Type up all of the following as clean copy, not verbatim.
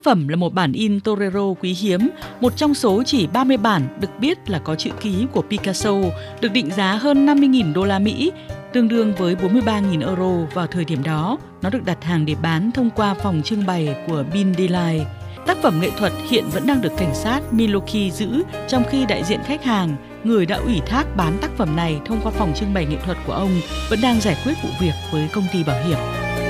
Phẩm là một bản in Torero quý hiếm, một trong số chỉ 30 bản được biết là có chữ ký của Picasso, được định giá hơn 50.000 đô la Mỹ, tương đương với 43.000 euro vào thời điểm đó. Nó được đặt hàng để bán thông qua phòng trưng bày của Bin Delay. Tác phẩm nghệ thuật hiện vẫn đang được cảnh sát Milwaukee giữ, trong khi đại diện khách hàng, người đã ủy thác bán tác phẩm này thông qua phòng trưng bày nghệ thuật của ông, vẫn đang giải quyết vụ việc với công ty bảo hiểm.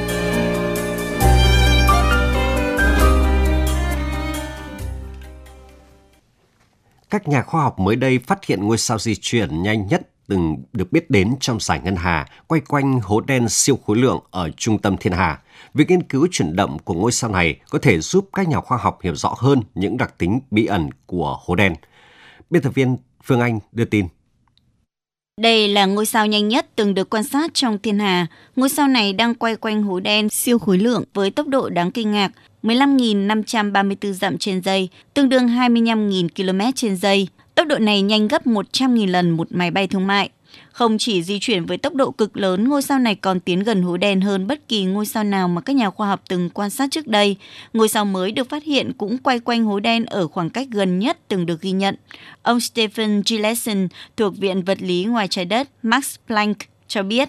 Các nhà khoa học mới đây phát hiện ngôi sao di chuyển nhanh nhất từng được biết đến trong giải ngân hà quay quanh hố đen siêu khối lượng ở trung tâm thiên hà. Việc nghiên cứu chuyển động của ngôi sao này có thể giúp các nhà khoa học hiểu rõ hơn những đặc tính bí ẩn của hố đen. Biên tập viên Phương Anh đưa tin. Đây là ngôi sao nhanh nhất từng được quan sát trong thiên hà. Ngôi sao này đang quay quanh hố đen siêu khối lượng với tốc độ đáng kinh ngạc 15.534 dặm trên giây, tương đương 25.000 km trên giây. Tốc độ này nhanh gấp 100.000 lần một máy bay thương mại. Không chỉ di chuyển với tốc độ cực lớn, ngôi sao này còn tiến gần hố đen hơn bất kỳ ngôi sao nào mà các nhà khoa học từng quan sát trước đây. Ngôi sao mới được phát hiện cũng quay quanh hố đen ở khoảng cách gần nhất từng được ghi nhận. Ông Stephen Gillespie thuộc Viện Vật lý ngoài trái đất Max Planck cho biết.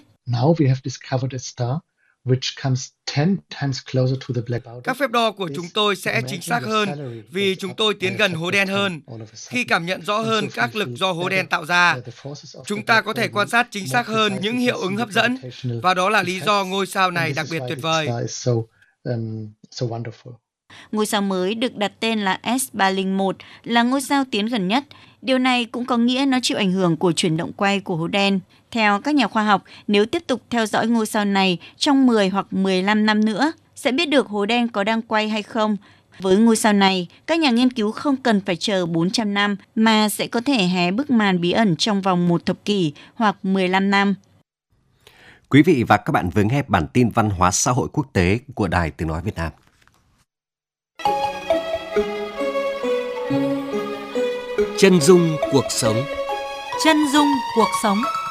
Các phép đo của chúng tôi sẽ chính xác hơn vì chúng tôi tiến gần hố đen hơn. Khi cảm nhận rõ hơn các lực do hố đen tạo ra, chúng ta có thể quan sát chính xác hơn những hiệu ứng hấp dẫn, và đó là lý do ngôi sao này đặc biệt tuyệt vời. Ngôi sao mới được đặt tên là S301 là ngôi sao tiến gần nhất. Điều này cũng có nghĩa nó chịu ảnh hưởng của chuyển động quay của hố đen. Theo các nhà khoa học, nếu tiếp tục theo dõi ngôi sao này trong 10 hoặc 15 năm nữa, sẽ biết được hố đen có đang quay hay không. Với ngôi sao này, các nhà nghiên cứu không cần phải chờ 400 năm mà sẽ có thể hé bức màn bí ẩn trong vòng một thập kỷ hoặc 15 năm. Quý vị và các bạn vừa nghe bản tin văn hóa xã hội quốc tế của Đài Tiếng nói Việt Nam. Chân dung cuộc sống. Chân dung cuộc sống.